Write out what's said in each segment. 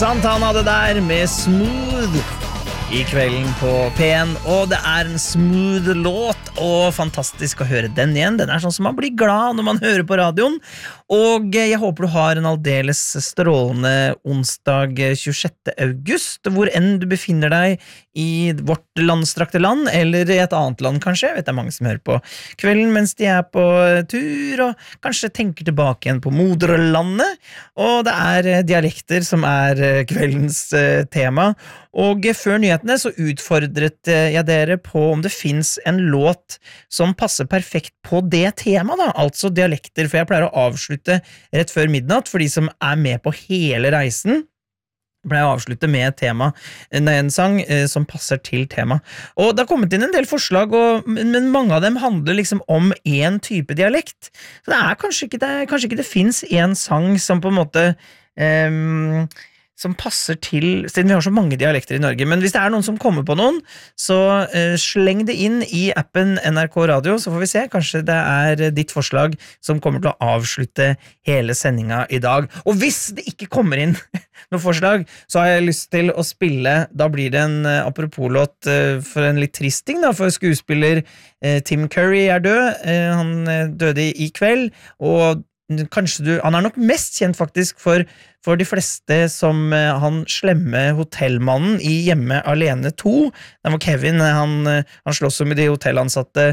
Santana det der med Smooth I kvelden på P1, og det en smooth låt, og fantastisk å høre den igjen. Den sånn som man blir glad når man hører på radioen, og jeg håper du har en aldeles strålende onsdag 26. august, hvor enn du befinner deg I vårt landstrakte land, eller I et annet land kanskje. Jeg vet det mange som hører på kvelden mens de på tur, og kanskje tenker tilbake igjen på moderlandet, og det dialekter som kveldens tema, og før nyhetene så utfordret jeg dere på om det finnes en låt som passer perfekt på det temaet da, altså dialekter, for jeg pleier å avslutte rett før midnatt for de som med på hele reisen. Jeg pleier å avslutte med et tema, en sang som passer til tema. Og det har kommet inn en del forslag, men mange av dem handler liksom om en type dialekt. Så det kanskje ikke det finnes en sang som på en måte som passer til, siden vi har så mange dialekter I Norge, men hvis det noen som kommer på noen, så sleng det inn I appen NRK Radio, så får vi se, kanskje det ditt forslag som kommer til å avslutte hele sendinga I dag. Og hvis det ikke kommer inn noen forslag, så har jeg lyst til å spille, da blir det en apropos-låt for en litt trist ting da, for skuespiller Tim Curry død, han døde I kveld, og kanskje han nok mest kjent faktisk for de fleste som han slemme hotellmannen I Hjemme Alene 2. Det var Kevin, han slåss med de hotellansatte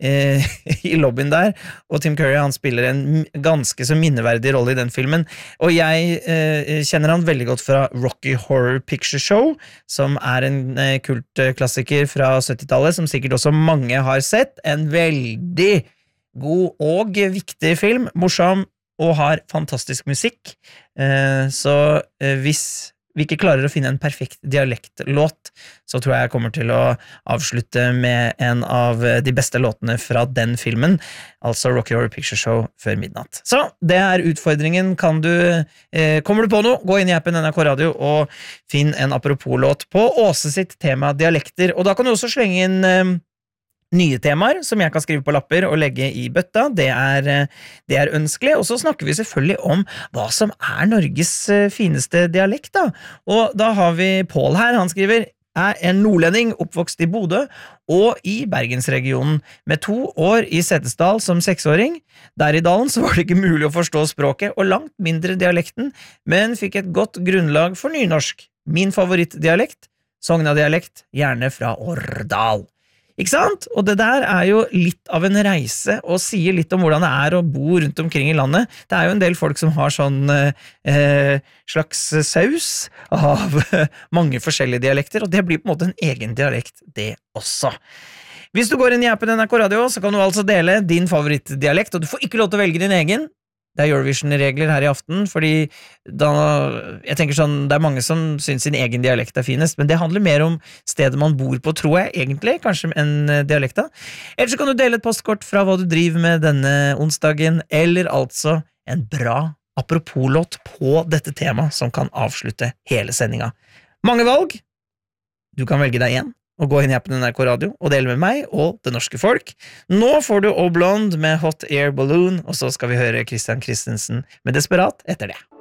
I lobbyen der, og Tim Curry han spiller en ganske så minneverdig rolle I den filmen, og jeg kjenner han veldig godt fra Rocky Horror Picture Show, som en kultklassiker fra 70-tallet, som sikkert også mange har sett, en veldig god og viktig film, morsom og har fantastisk musikk. Så hvis vi ikke klarer å finne en perfekt dialektlåt, så tror jeg kommer til å avslutte med en av de beste låtene fra den filmen, altså Rocky Horror Picture Show før midnatt. Så det utfordringen, kommer du på noe, gå inn I appen NRK Radio og finn en apropos-låt på Åse sitt tema dialekter, og da kan du også slenge inn nye temaer som jeg kan skrive på lapper og legge I bøtta, det ønskelig, og så snakker vi selvfølgelig om hva som Norges fineste dialekt da, og da har vi Paul her, han skriver en nordlending oppvokst I Bodø og I Bergensregionen med 2 år I Setesdal som 6-åring. Der I dalen så var det ikke mulig å forstå språket og langt mindre dialekten, men fikk et godt grunnlag for nynorsk. Min favorittdialekt, Sogna-dialekt, gjerne fra Årdal. Ikke sant? Og det der jo litt av en reise og sier litt om hvordan det å bo rundt omkring I landet. Det jo en del folk som har sånn slags saus av mange forskjellige dialekter, og det blir på en måte en egen dialekt, det også. Hvis du går inn I appen NRK Radio, så kan du altså dele din favorittdialekt, og du får ikke lov til å velge din egen. Det Eurovision-regler her I aften, fordi jeg tenker sånn, det mange som synes sin egen dialekt finest, men det handler mer om stedet man bor på, tror jeg, egentlig, kanskje en dialekta. Ellers så kan du dele et postkort fra hva du driver med denne onsdagen, eller altså en bra apropos-låt på dette temaet som kan avslutte hele sendinga. Mange valg, du kan velge deg en, og gå inn I appen NRK Radio og dele med meg og det norske folk. Nå får du Oblond med Hot Air Balloon, og så skal vi høre Christian Christensen med Desperat etter det.